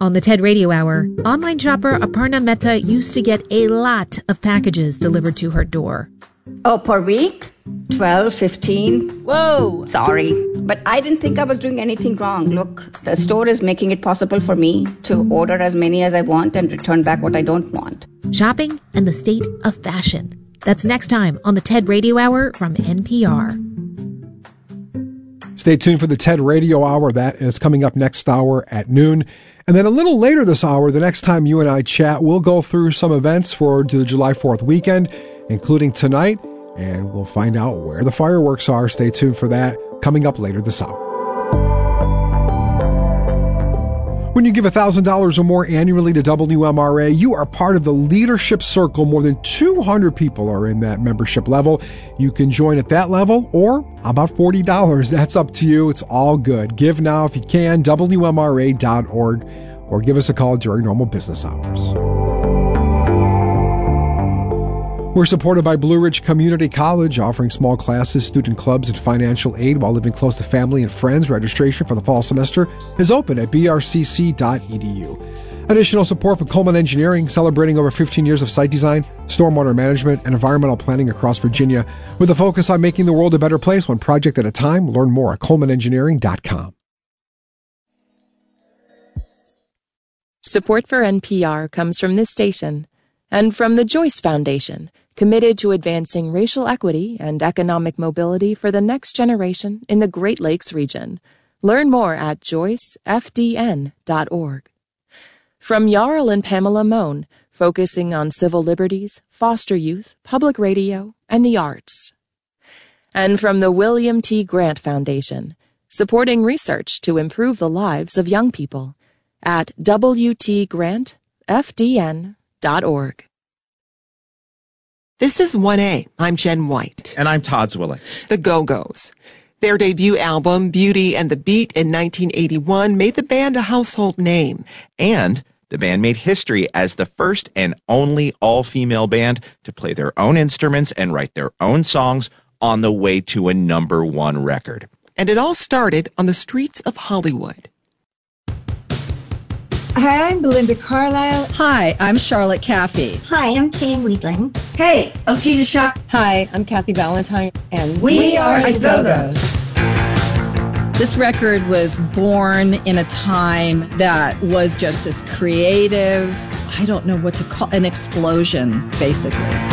On the TED Radio Hour, online shopper Aparna Mehta used to get a lot of packages delivered to her door. Oh, per week? 12, 15. Whoa! Sorry, but I didn't think I was doing anything wrong. Look, the store is making it possible for me to order as many as I want and return back what I don't want. Shopping and the state of fashion. That's next time on the TED Radio Hour from NPR. Stay tuned for the TED Radio Hour. That is coming up next hour at noon. And then a little later this hour, the next time you and I chat, we'll go through some events for the July 4th weekend, including tonight, and we'll find out where the fireworks are. Stay tuned for that coming up later this hour. When you give $1,000 or more annually to WMRA, you are part of the Leadership Circle. More than 200 people are in that membership level. You can join at that level or about $40. That's up to you. It's all good. Give now if you can, WMRA.org, or give us a call during normal business hours. We're supported by Blue Ridge Community College, offering small classes, student clubs, and financial aid while living close to family and friends. Registration for the fall semester is open at brcc.edu. Additional support for Coleman Engineering, celebrating over 15 years of site design, stormwater management, and environmental planning across Virginia, with a focus on making the world a better place, one project at a time. Learn more at colemanengineering.com. Support for NPR comes from this station and from the Joyce Foundation, committed to advancing racial equity and economic mobility for the next generation in the Great Lakes region. Learn more at joycefdn.org. From Jarl and Pamela Mohn, focusing on civil liberties, foster youth, public radio, and the arts. And from the William T. Grant Foundation, supporting research to improve the lives of young people at wtgrantfdn.org. This is 1A. I'm Jen White. And I'm Todd Zwillich. The Go-Go's. Their debut album, Beauty and the Beat, in 1981 made the band a household name. And the band made history as the first and only all-female band to play their own instruments and write their own songs on the way to a #1 record. And it all started on the streets of Hollywood. Hi, I'm Belinda Carlisle. Hi, I'm Charlotte Caffey. Hi, I'm Jane Weedling. Hey, I'm Gina Shaw. Hi, I'm Kathy Valentine. And we are the Go-Go's. This record was born in a time that was just this creative, I don't know what to call, an explosion, basically.